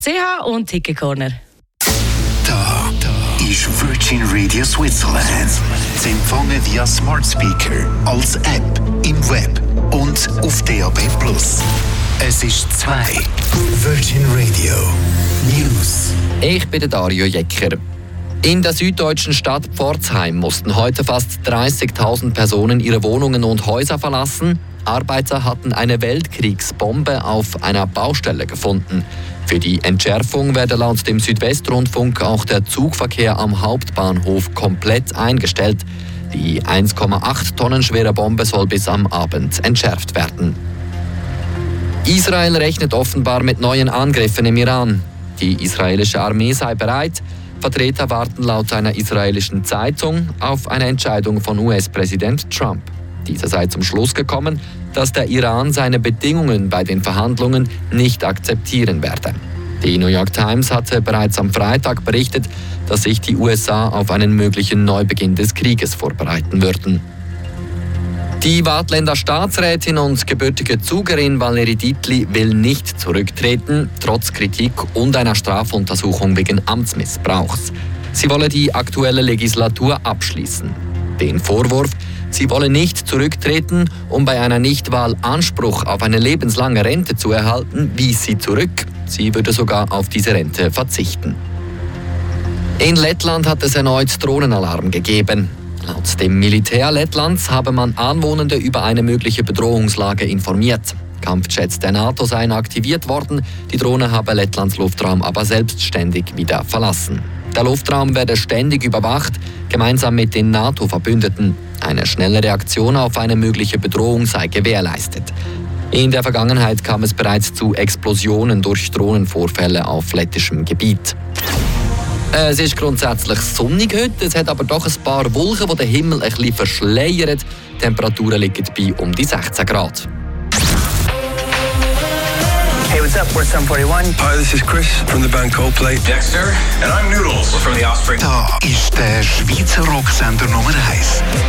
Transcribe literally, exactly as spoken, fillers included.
C H und Ticket Corner. Da, da ist Virgin Radio Switzerland. Sie empfangen via Smart Speaker, als App, im Web und auf D A B plus. Es ist zwei. Virgin Radio News. Ich bin der Dario Jecker. In der süddeutschen Stadt Pforzheim mussten heute fast dreißigtausend Personen ihre Wohnungen und Häuser verlassen. Arbeiter hatten eine Weltkriegsbombe auf einer Baustelle gefunden. Für die Entschärfung werde laut dem Südwestrundfunk auch der Zugverkehr am Hauptbahnhof komplett eingestellt. Die eins Komma acht Tonnen schwere Bombe soll bis am Abend entschärft werden. Israel rechnet offenbar mit neuen Angriffen im Iran. Die israelische Armee sei bereit. Vertreter warten laut einer israelischen Zeitung auf eine Entscheidung von U S-Präsident Trump. Dieser sei zum Schluss gekommen, dass der Iran seine Bedingungen bei den Verhandlungen nicht akzeptieren werde. Die New York Times hatte bereits am Freitag berichtet, dass sich die U S A auf einen möglichen Neubeginn des Krieges vorbereiten würden. Die Waadtländer Staatsrätin und gebürtige Zugerin Valérie Dietli will nicht zurücktreten, trotz Kritik und einer Strafuntersuchung wegen Amtsmissbrauchs. Sie wolle die aktuelle Legislatur abschließen. Den Vorwurf, sie wolle nicht zurücktreten, um bei einer Nichtwahl Anspruch auf eine lebenslange Rente zu erhalten, wies sie zurück. Sie würde sogar auf diese Rente verzichten. In Lettland hat es erneut Drohnenalarm gegeben. Laut dem Militär Lettlands habe man Anwohner über eine mögliche Bedrohungslage informiert. Kampfjets der NATO seien aktiviert worden, die Drohne habe Lettlands Luftraum aber selbstständig wieder verlassen. Der Luftraum werde ständig überwacht, gemeinsam mit den NATO-Verbündeten. Eine schnelle Reaktion auf eine mögliche Bedrohung sei gewährleistet. In der Vergangenheit kam es bereits zu Explosionen durch Drohnenvorfälle auf lettischem Gebiet. Es ist grundsätzlich sonnig heute, es hat aber doch ein paar Wolken, die den Himmel ein bisschen verschleiern. Die Temperaturen liegen bei um die sechzehn Grad. Hey, what's up? We're Sum forty-one. Hi, this is Chris from the band Coldplay. Dexter, and I'm Noodles from The Offspring. Da ist der Schweizer Rocksender Nummer eins.